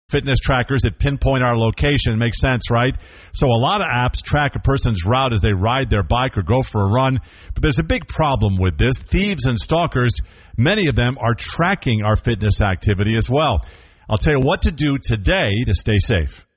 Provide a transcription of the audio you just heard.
fitness trackers that pinpoint our location. Makes sense, right? So a lot of apps track a person's route as they ride their bike or go for a run. But there's a big problem with this. Thieves and stalkers, many of them are tracking our fitness activity as well. I'll tell you what to do today to stay safe.